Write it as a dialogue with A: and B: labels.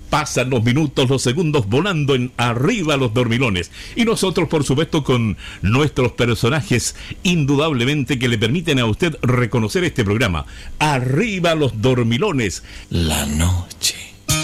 A: Pasan los minutos, los segundos volando en Arriba los Dormilones. Y nosotros, por supuesto, con nuestros personajes, indudablemente, que le permiten a usted reconocer este programa. Arriba los Dormilones.
B: La noche